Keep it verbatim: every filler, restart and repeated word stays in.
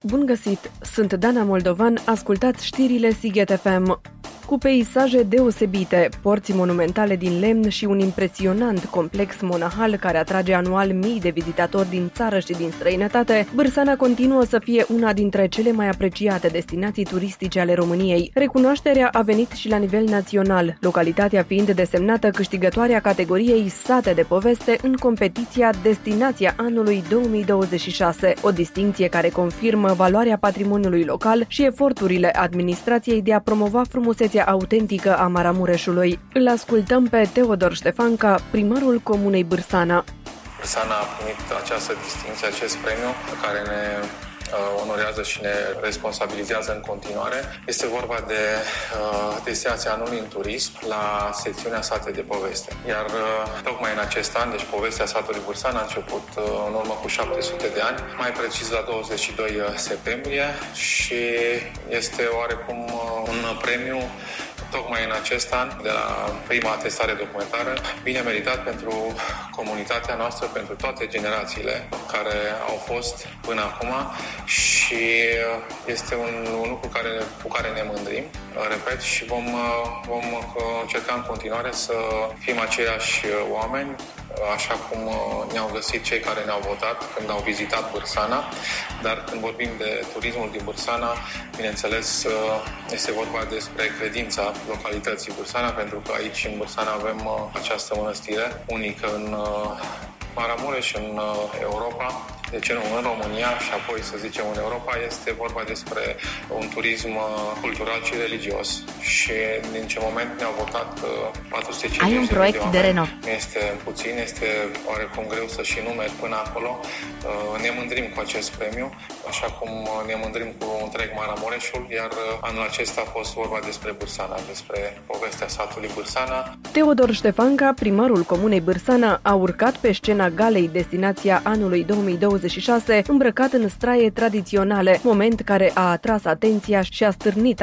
Bun găsit! Sunt Dana Moldovan, ascultați știrile Sighet F M. Cu peisaje deosebite, porți monumentale din lemn și un impresionant complex monahal care atrage anual mii de vizitatori din țară și din străinătate, Bârsana continuă să fie una dintre cele mai apreciate destinații turistice ale României. Recunoașterea a venit și la nivel național, localitatea fiind desemnată câștigătoarea categoriei Sate de poveste în competiția Destinația anului două mii douăzeci și șase, o distincție care confirmă valoarea patrimoniului local și eforturile administrației de a promova frumusețea autentică a Maramureșului. Îl ascultăm pe Teodor Ștefanca, primarul comunei Bârsana. Bârsana a primit această distinție, acest premiu, care ne onorează și ne responsabilizează în continuare. Este vorba de uh, destinația anului în turism la secțiunea Sate de poveste. Iar uh, tocmai în acest an, deci povestea satului Bârsana a început uh, în urmă cu șapte sute de ani, mai precis la douăzeci și doi septembrie, și este oarecum uh, un premiu tocmai în acest an, de la prima atestare documentară, bine meritat pentru comunitatea noastră, pentru toate generațiile care au fost până acum, și este un, un lucru care, cu care ne mândrim, repet, și vom, vom încerca în continuare să fim aceiași oameni, așa cum ne-au găsit cei care ne-au votat când au vizitat Bârsana, dar când vorbim de turismul din Bârsana, bineînțeles, este vorba despre credința localității Bârsana, pentru că aici în Bârsana avem această mănăstire unică în Maramureș, în Europa, de ce nu în România și apoi să zicem în Europa. Este vorba despre un turism cultural și religios, și din ce moment ne-au votat patru sute cincizeci Ai un proiect de, de renov. Nu este puțin, este oarecum greu să și numeri până acolo. Ne mândrim cu acest premiu, așa cum ne mândrim cu întreg Maramureșul, iar anul acesta a fost vorba despre Bârsana, despre povestea satului Bârsana. Teodor Ștefanca, primarul comunei Bârsana, a urcat pe scena galei Destinația anului două mii douăzeci și șase, îmbrăcat în straie tradiționale, moment care a atras atenția și a stârnit